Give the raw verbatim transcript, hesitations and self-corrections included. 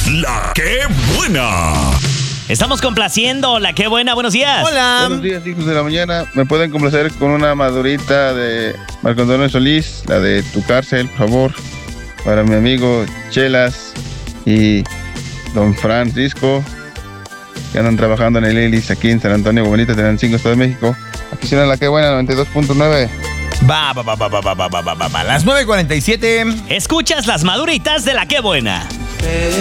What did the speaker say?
La que buena. Estamos complaciendo. La que buena. Buenos días. Hola. Buenos días, hijos de la mañana. ¿Me pueden complacer con una madurita de Marco Antonio Solís? La de Tu Cárcel, por favor. Para mi amigo Chelas y don Francisco, que andan trabajando en el Elis aquí en San Antonio, Bonita, Tenancingo, Estado de México. Aquí suena La que buena, noventa y dos punto nueve. Va, va, va, va, va, va, va, va, va, va. Las nueve cuarenta y siete. Escuchas las maduritas de La que buena.